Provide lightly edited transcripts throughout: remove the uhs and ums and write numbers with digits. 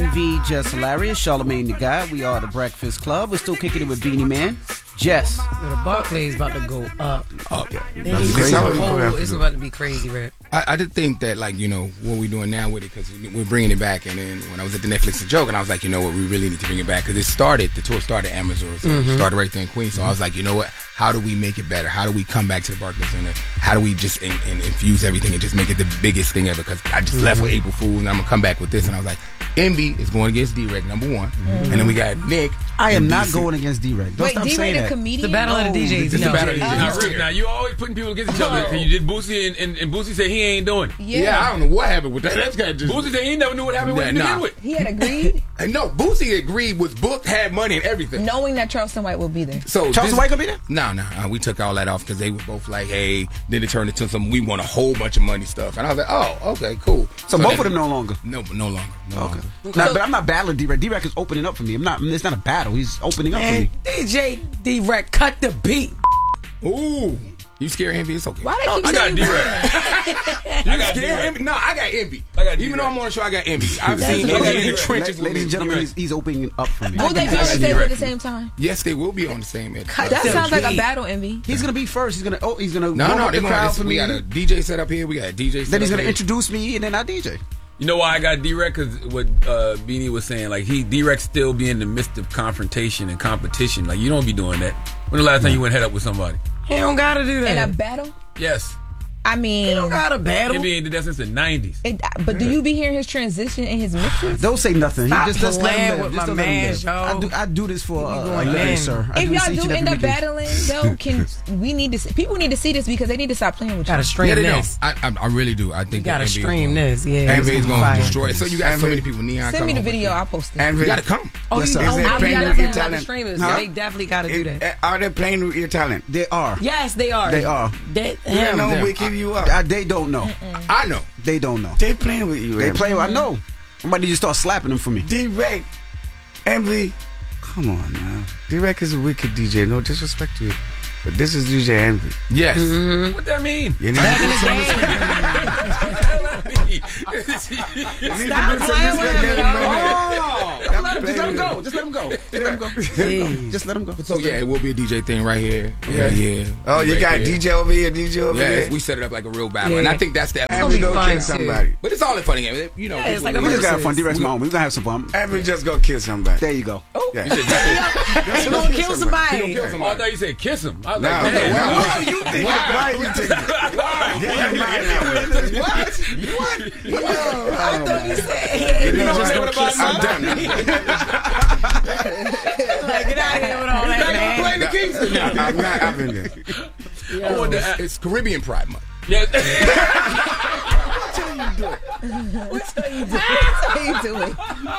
Envy, Jess Hilarious, Charlamagne the Guy. We are the Breakfast Club. We're still kicking it with Beanie Man. Jess. Well, the Barclays about to go up. Yeah. It's about to be crazy, right? I did think that, like, you know, what we're doing now with it, because we're bringing it back. And then when I was at the Netflix joke, and I was like, you know what, we really need to bring it back, because the tour started at Amazon, so it started right there in Queens. So I was like, you know what, how do we make it better? How do we come back to the Barclays Center? How do we just infuse everything and just make it the biggest thing ever? Because I just left with April Fool's, and I'm gonna come back with this. And I was like, Envy is going against D-Rec, number one. And then we got Nick. I am not going against D-Rec. Don't Wait, stop saying D-Rec a that. comedian? The battle of the DJs. It's the battle of the DJs. Now, you always putting people against each other. You did Boosie, and Boosie said he ain't doing it. Yeah, I don't know what happened with that. That's kind of just... Boosie said he never knew what happened with it. He had agreed? No, Boosie agreed, was booked, had money and everything. Knowing that Charleston White will be there. So Charleston White gonna be there? No. We took all that off because they were both like, hey, then it turned into some, we want a whole bunch of money stuff. And I was like, oh, okay, cool. So both of them no longer? No longer. Okay. Nah, but I'm not battling D-Rec. D-Rec is opening up for me. It's not a battle. He's opening up for me. DJ D-Rec, cut the beat. Ooh. You scared Envy? It's okay. Why they keep I got saying D-Rec. You scared Envy? No, I got Envy. Even though I'm on the show, I got Envy. I've seen Envy in the trenches. Ladies and gentlemen, he's opening up for me. Will they be on the table at the same time? Yes, they will be on the same edge. That sounds like a battle, Envy. He's gonna be first. He's gonna No, the crowd for we me. got a DJ set up here. We got a DJ set Then he's up gonna here. introduce me, and then I DJ. You know why I got D-Rec? Because what Beanie was saying, like, D-Rec still be in the midst of confrontation and competition. Like, you don't be doing that. When the last time you went head up with somebody? He don't gotta do that. In a battle? Yes. I mean, He don't gotta battle. NBA ain't did that since the 90s. But do you be hearing his transition and his mixes? Don't say nothing. Stop He just let him playing live. with Just my let him man, live. yo. I do this for a going living, in. sir. I If do this y'all each do and end every up weekend. battling, though, we need to see, people need to see this because they need to stop playing with you. Gotta stream Yeah, they this. don't. I really do. I think You gotta that stream this. Yeah. Envy is going Fire. to destroy it. So you got so many people. Neon. Send me the coming. video, I'll post it. You got to come. Oh, Yes, you sir. don't Is it have playing to with your have the talent? streamers. Huh? They definitely gotta do that. Are they playing with your talent? They are. Yes, they are. They are. You know them. we keep you up. They don't know. I know. They don't know. They playing with you. They play. I know. I'm about to just start slapping them for me. D-Rec, Envy. Come on now. D-Rec is a wicked DJ. No disrespect to you. But this is DJ Envy. Yes. What that mean? You know? Stop playing with him, Just let him go. Just let him go. Just let him go. Just let him go. So yeah, it will be a DJ thing right here. Yeah. Oh, you Right got here. DJ over here, DJ over Yeah, here. we set it up like a real battle, Yeah. and I think that's the. gonna Envy be go fun, kill too. somebody. But it's all in funny game. You know, Yeah, it's like We just got fun. versus. D-Rex moment. We're gonna have some fun. Envy just go kill somebody. There you go. Yeah. He gonna kill somebody. kill Oh, I somebody. thought you said kiss him. I was Nah, like, man, wow. wow. You think why you think I thought you said. I'm done. Like, get out of here with all that, man. Playing the Kingston. I'm not having this. It's Caribbean Pride Month. Yeah. How you doing?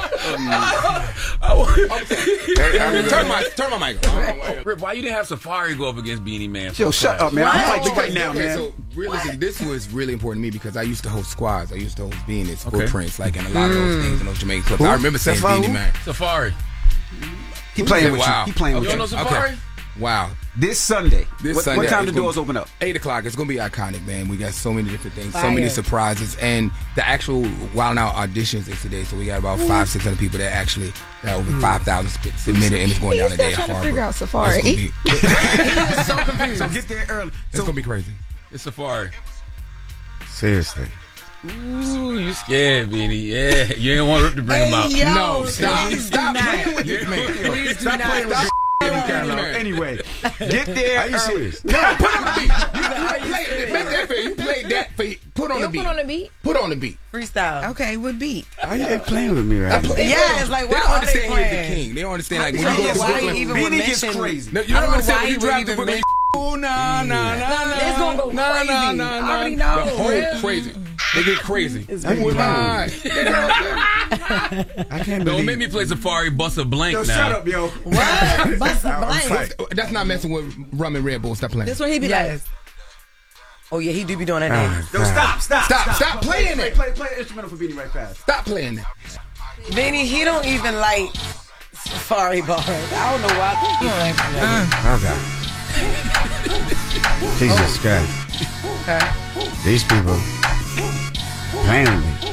Turn my mic on. Rip, why you didn't have Safari go up against Beanie Man? Yo, shut up, man. I'm fighting you right now, Okay, man. so realistically, this was really important to me because I used to host squads. I used to host Beanies, Okay. Footprints, like in a lot of those things in those Jamaican clubs. I remember saying Safari? Beanie Man. Safari. He playing with you. Wow. He playing You with don't know you. Safari? Wow. This Sunday. This Sunday. What time the it's gonna- doors open up? 8 o'clock. It's going to be iconic, man. We got so many different things, so Fire. many surprises. And the actual Wild Now auditions is today. So we got about 600 people that actually, that over 5,000 submitted, and it's going down He's today still at trying to Harbor. figure out Safari. It's So confused. So get there early. going to be crazy. It's Safari. Seriously. Ooh, you scared, Beanie. Yeah, you ain't want Rip to bring him out. Yo, No, stop. please Stop do not. playing with this man. Please do Stop not. playing with this Anyway, get there. Are you serious? No, put on the beat. Make that fair. You played that for put on the You'll beat. put on the beat? Put on the beat. Freestyle. Okay, what beat? Are you playing with me right now? Yeah, it's like, they what don't are understand they he's the playing? king. They don't understand like when I you don't go know to why Brooklyn. he even Beanie would gets mention. crazy. No, you I don't don't know understand why when he you would drive even to Brooklyn. mention. Oh, nah. It's gonna go crazy. I already know. The whole Rip. crazy. They get crazy. It's Who am I? I can't Don't believe make me play Safari Bust a Blank Yo, now. shut up, yo. What? Bust a I'm blank. fight. That's not messing with rum and Red Bull. Stop playing. That's what he be Yes. Oh yeah, he do be doing that. Thing. Yo, stop playing it. Play an instrumental for Beanie right fast. Stop playing that. Benny, he don't even like Safari bars. I don't know why. He don't like that. Okay. Jesus Christ. Okay. These people playing with me.